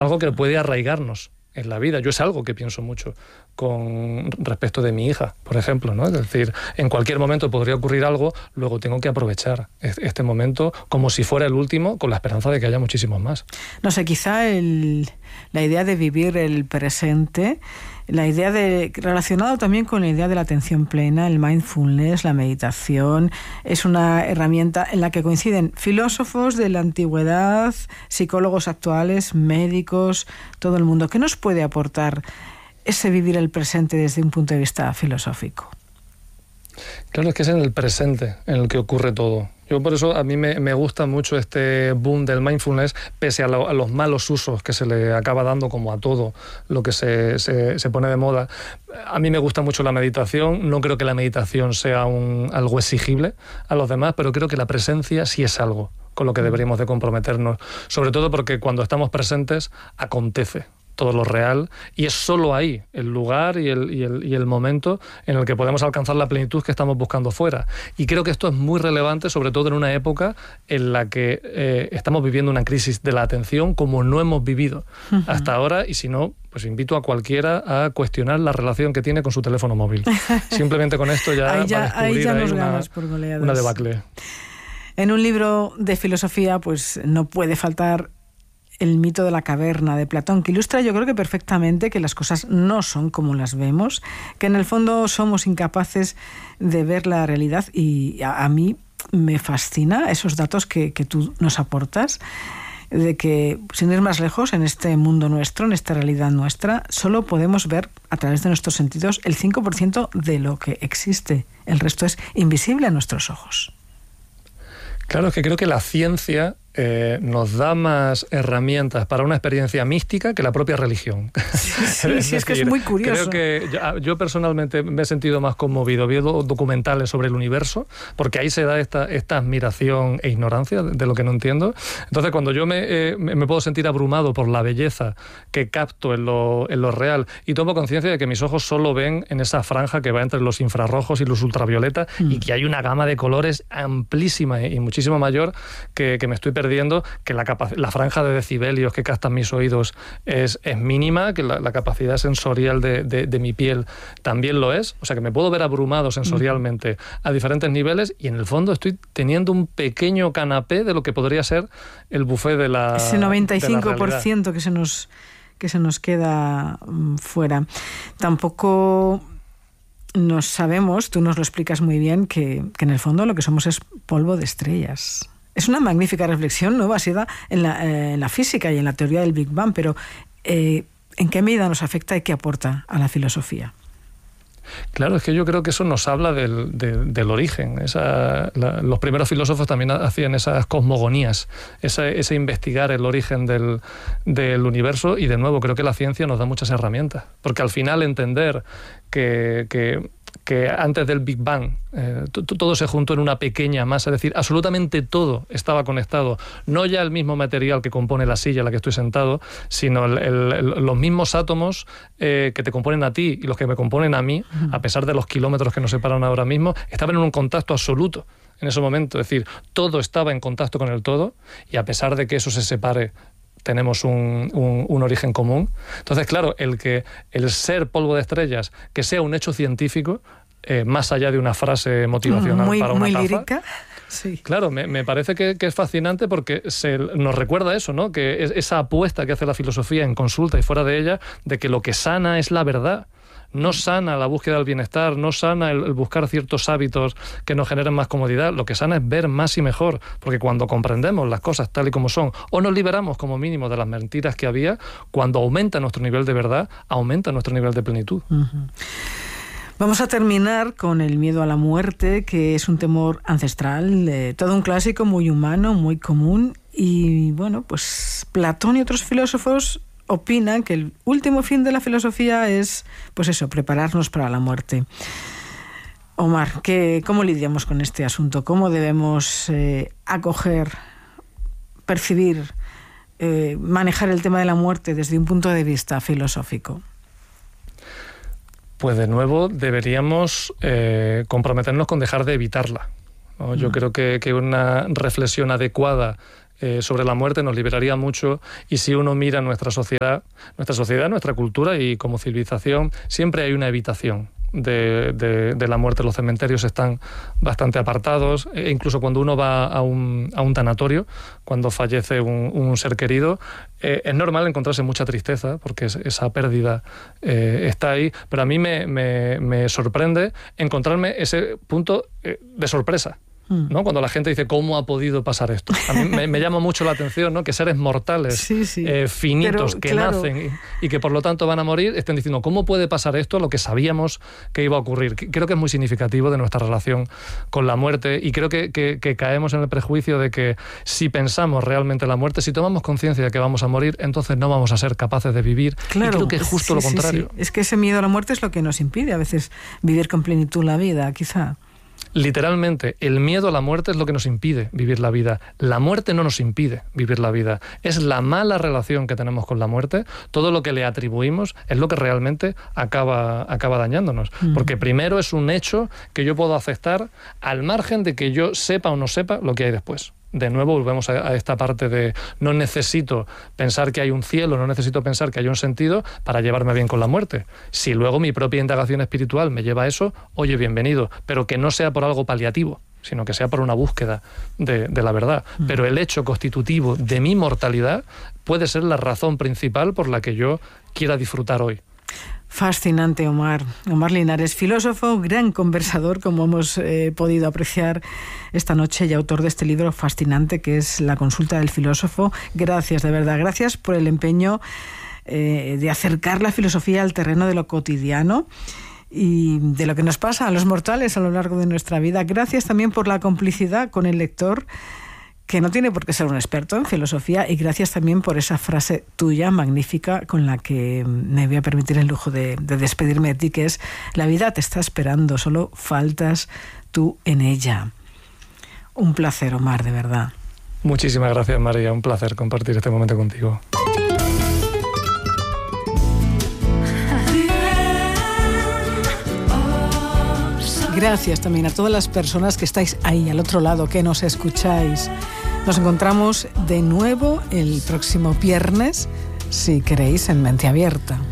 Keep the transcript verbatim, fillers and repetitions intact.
algo que puede arraigarnos en la vida. Yo es algo que pienso mucho con respecto de mi hija, por ejemplo, ¿no? Es decir, en cualquier momento podría ocurrir algo, luego tengo que aprovechar este momento como si fuera el último, con la esperanza de que haya muchísimos más. No sé, quizá el, la idea de vivir el presente, la idea de, relacionado también con la idea de la atención plena, el mindfulness, la meditación, es una herramienta en la que coinciden filósofos de la antigüedad, psicólogos actuales, médicos, todo el mundo. ¿Qué nos puede aportar ese vivir el presente desde un punto de vista filosófico? Claro, es que es en el presente en el que ocurre todo. Yo por eso a mí me, me gusta mucho este boom del mindfulness, pese a, lo, a los malos usos que se le acaba dando como a todo lo que se, se, se pone de moda. A mí me gusta mucho la meditación, no creo que la meditación sea un, algo exigible a los demás, pero creo que la presencia sí es algo con lo que deberíamos de comprometernos, sobre todo porque cuando estamos presentes acontece todo lo real, y es solo ahí el lugar y el, y, el, y el momento en el que podemos alcanzar la plenitud que estamos buscando fuera. Y creo que esto es muy relevante, sobre todo en una época en la que eh, estamos viviendo una crisis de la atención como no hemos vivido uh-huh. hasta ahora, y si no, pues invito a cualquiera a cuestionar la relación que tiene con su teléfono móvil. Simplemente con esto ya, ahí ya va a descubrir ahí ya ahí nos una, ganas por goleadas. una debacle. En un libro de filosofía, pues no puede faltar El mito de la caverna, de Platón, que ilustra yo creo que perfectamente que las cosas no son como las vemos, que en el fondo somos incapaces de ver la realidad, y a, a mí me fascina esos datos que, que tú nos aportas, de que, sin ir más lejos, en este mundo nuestro, en esta realidad nuestra, solo podemos ver a través de nuestros sentidos el cinco por ciento de lo que existe. El resto es invisible a nuestros ojos. Claro, es que creo que la ciencia eh, nos da más herramientas para una experiencia mística que la propia religión. Sí, sí, es, sí decir, es que es muy curioso. Creo que yo, yo personalmente me he sentido más conmovido viendo documentales sobre el universo, porque ahí se da esta, esta admiración e ignorancia de, de lo que no entiendo. Entonces, cuando yo me, eh, me puedo sentir abrumado por la belleza que capto en lo, en lo real, y tomo conciencia de que mis ojos solo ven en esa franja que va entre los infrarrojos y los ultravioletas, mm. y que hay una gama de colores amplísima y muchísimo mayor que, que me estoy perdiendo, que la, capac- la franja de decibelios que captan mis oídos es, es mínima, que la, la capacidad sensorial de, de, de mi piel también lo es, o sea que me puedo ver abrumado sensorialmente a diferentes niveles, y en el fondo estoy teniendo un pequeño canapé de lo que podría ser el buffet de la ese noventa y cinco por ciento que se nos que se nos queda um, fuera. Tampoco nos sabemos, tú nos lo explicas muy bien, que, que en el fondo lo que somos es polvo de estrellas. Es una magnífica reflexión, ¿no?, basada en la, eh, en la física y en la teoría del Big Bang, pero eh, ¿en qué medida nos afecta y qué aporta a la filosofía? Claro, es que yo creo que eso nos habla del, de, del origen. Esa, la, los primeros filósofos también hacían esas cosmogonías, esa, ese investigar el origen del, del universo, y de nuevo creo que la ciencia nos da muchas herramientas, porque al final entender que... que que antes del Big Bang eh, t- todo se juntó en una pequeña masa, es decir, absolutamente todo estaba conectado, no ya el mismo material que compone la silla en la que estoy sentado, sino el, el, el, los mismos átomos eh, que te componen a ti y los que me componen a mí, uh-huh. a pesar de los kilómetros que nos separan ahora mismo, estaban en un contacto absoluto en ese momento, es decir, todo estaba en contacto con el todo, y a pesar de que eso se separe, tenemos un, un, un origen común. Entonces, claro, el que el ser polvo de estrellas, que sea un hecho científico, eh, más allá de una frase motivacional muy, para una muy taza, lírica. Sí. Claro, me, me parece que, que es fascinante, porque se nos recuerda eso, ¿no?, que es esa apuesta que hace la filosofía en consulta y fuera de ella, de que lo que sana es la verdad. No sana la búsqueda del bienestar, no sana el, el buscar ciertos hábitos que nos generen más comodidad. Lo que sana es ver más y mejor, porque cuando comprendemos las cosas tal y como son, o nos liberamos como mínimo de las mentiras que había, cuando aumenta nuestro nivel de verdad, aumenta nuestro nivel de plenitud. Uh-huh. Vamos a terminar con el miedo a la muerte, que es un temor ancestral, eh, todo un clásico muy humano, muy común, y bueno, pues Platón y otros filósofos opinan que el último fin de la filosofía es, pues eso, prepararnos para la muerte. Omar, ¿qué, ¿cómo lidiamos con este asunto? ¿Cómo debemos eh, acoger, percibir, eh, manejar el tema de la muerte desde un punto de vista filosófico? Pues de nuevo deberíamos eh, comprometernos con dejar de evitarla, ¿no? Yo mm. creo que, que una reflexión adecuada eh, sobre la muerte nos liberaría mucho. Y si uno mira nuestra sociedad, nuestra sociedad, nuestra cultura y como civilización, siempre hay una evitación De, de, de la muerte. Los cementerios están bastante apartados, e incluso cuando uno va a un, a un tanatorio, cuando fallece un, un ser querido, eh, es normal encontrarse mucha tristeza, porque es, esa pérdida eh, está ahí, pero a mí me, me, me sorprende encontrarme ese punto eh, de sorpresa, ¿no? Cuando la gente dice, ¿cómo ha podido pasar esto? A mí me, me llama mucho la atención, ¿no? Que seres mortales, sí, sí. Eh, finitos, Pero, que claro. nacen y, y que por lo tanto van a morir, estén diciendo, ¿cómo puede pasar esto? Lo que sabíamos que iba a ocurrir. Creo que es muy significativo de nuestra relación con la muerte, y creo que, que, que caemos en el prejuicio de que si pensamos realmente en la muerte, si tomamos conciencia de que vamos a morir, entonces no vamos a ser capaces de vivir. Claro, y creo que es justo sí, lo contrario. Sí, sí. Es que ese miedo a la muerte es lo que nos impide a veces vivir con plenitud la vida, quizá. Literalmente, el miedo a la muerte es lo que nos impide vivir la vida. La muerte no nos impide vivir la vida. Es la mala relación que tenemos con la muerte. Todo lo que le atribuimos es lo que realmente acaba, acaba dañándonos. Mm. Porque primero es un hecho que yo puedo aceptar al margen de que yo sepa o no sepa lo que hay después. De nuevo volvemos a, a esta parte de no necesito pensar que hay un cielo, no necesito pensar que hay un sentido para llevarme bien con la muerte. Si luego mi propia indagación espiritual me lleva a eso, oye, bienvenido, pero que no sea por algo paliativo, sino que sea por una búsqueda de, de la verdad. Mm. Pero el hecho constitutivo de mi mortalidad puede ser la razón principal por la que yo quiera disfrutar hoy. Fascinante, Omar. Omar Linares, filósofo, gran conversador, como hemos eh, podido apreciar esta noche, y autor de este libro fascinante que es La consulta del filósofo. Gracias, de verdad. Gracias por el empeño eh, de acercar la filosofía al terreno de lo cotidiano y de lo que nos pasa a los mortales a lo largo de nuestra vida. Gracias también por la complicidad con el lector, que no tiene por qué ser un experto en filosofía, y gracias también por esa frase tuya magnífica con la que me voy a permitir el lujo de, de despedirme de ti, que es: la vida te está esperando, solo faltas tú en ella. Un placer, Omar, de verdad. Muchísimas gracias, María, un placer compartir este momento contigo. Gracias también a todas las personas que estáis ahí al otro lado, que nos escucháis. Nos encontramos de nuevo el próximo viernes, si queréis, en Mente Abierta.